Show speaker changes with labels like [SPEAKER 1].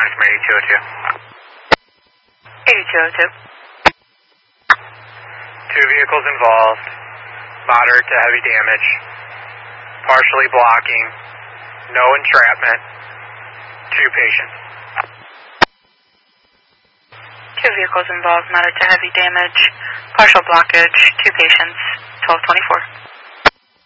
[SPEAKER 1] responding from 8202.
[SPEAKER 2] 8202.
[SPEAKER 1] 2 vehicles involved, moderate to heavy damage, partially blocking, no entrapment, 2 patients.
[SPEAKER 2] 2 vehicles involved, moderate to heavy damage, partial blockage, 2 patients, 1224.